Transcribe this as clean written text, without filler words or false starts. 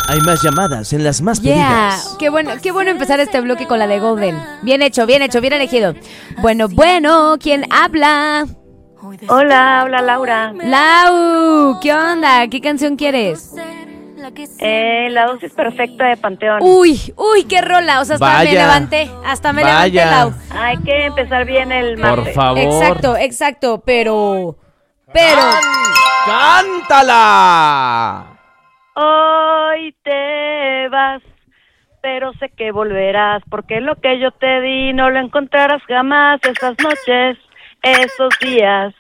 Hay más llamadas en las más Yeah, pedidas. qué bueno empezar este bloque con la de Golden. Bien hecho, bien elegido. Bueno, ¿quién habla? Hola, habla Laura. Lau, ¿qué onda? ¿Qué canción quieres? La dosis perfecta de Panteón. Uy, qué rola, o sea, hasta me levanté, Lau. Hay que empezar bien el martes. Por favor. Exacto, pero... ¡Cántala! Hoy te vas, pero sé que volverás, porque lo que yo te di no lo encontrarás jamás. Esas noches, esos días,